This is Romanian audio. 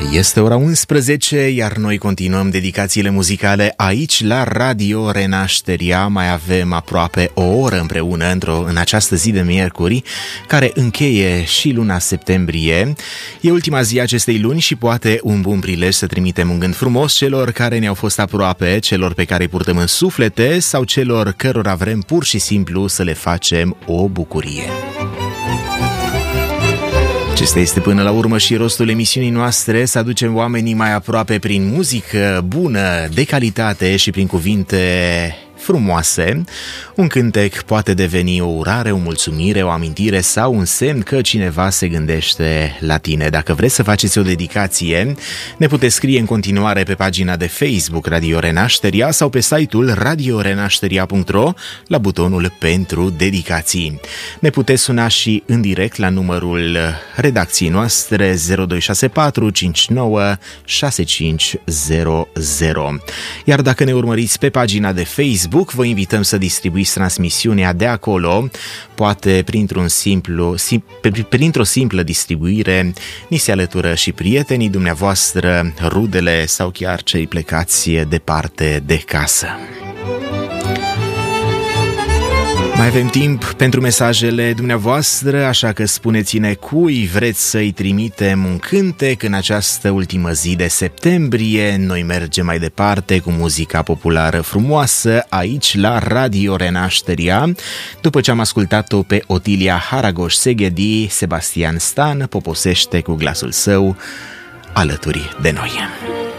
Este ora 11, iar noi continuăm dedicațiile muzicale aici la Radio Renașterea. Mai avem aproape o oră împreună în această zi de miercuri, care încheie și luna septembrie. E ultima zi a acestei luni și poate un bun prilej să trimitem un gând frumos celor care ne-au fost aproape, celor pe care îi purtăm în suflete sau celor cărora vrem pur și simplu să le facem o bucurie. Acesta este până la urmă și rostul emisiunii noastre, să aducem oamenii mai aproape prin muzică bună, de calitate și prin cuvinte frumoase. Un cântec poate deveni o urare, o mulțumire, o amintire sau un semn că cineva se gândește la tine. Dacă vreți să faceți o dedicație, ne puteți scrie în continuare pe pagina de Facebook Radio Renașterea sau pe site-ul radiorenașterea.ro la butonul pentru dedicații. Ne puteți suna și în direct la numărul redacției noastre 0264 59 6500. Iar dacă ne urmăriți pe pagina de Facebook, vă invităm să distribuiți transmisiunea de acolo. Poate printr-o simplă distribuire ni se alătură și prietenii dumneavoastră, rudele sau chiar cei plecați departe de casă. Mai avem timp pentru mesajele dumneavoastră, așa că spuneți-ne cui vreți să-i trimitem un cântec în această ultimă zi de septembrie. Noi mergem mai departe cu muzica populară frumoasă aici la Radio Renașterea. După ce am ascultat-o pe Otilia Haragoș-Seghedi, Sebastian Stan poposește cu glasul său alături de noi.